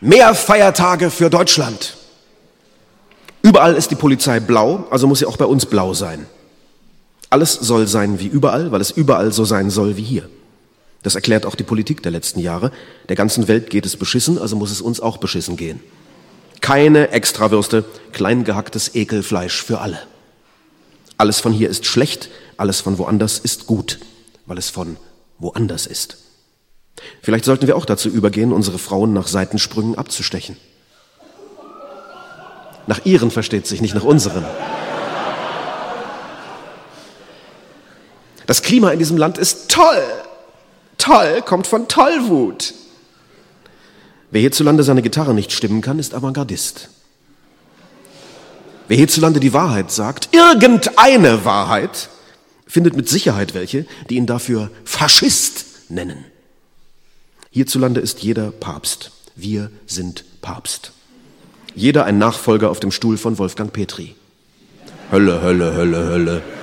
Mehr Feiertage für Deutschland. Überall ist die Polizei blau, also muss sie auch bei uns blau sein. Alles soll sein wie überall, weil es überall so sein soll wie hier. Das erklärt auch die Politik der letzten Jahre. Der ganzen Welt geht es beschissen, also muss es uns auch beschissen gehen. Keine Extrawürste, klein gehacktes Ekelfleisch für alle. Alles von hier ist schlecht, alles von woanders ist gut, weil es von woanders ist. Vielleicht sollten wir auch dazu übergehen, unsere Frauen nach Seitensprüngen abzustechen. Nach ihren versteht sich, nicht nach unseren. Das Klima in diesem Land ist toll. Toll kommt von Tollwut. Wer hierzulande seine Gitarre nicht stimmen kann, ist Avantgardist. Wer hierzulande die Wahrheit sagt, irgendeine Wahrheit, findet mit Sicherheit welche, die ihn dafür Faschist nennen. Hierzulande ist jeder Papst. Wir sind Papst. Jeder ein Nachfolger auf dem Stuhl von Wolfgang Petri. Hölle, Hölle, Hölle, Hölle.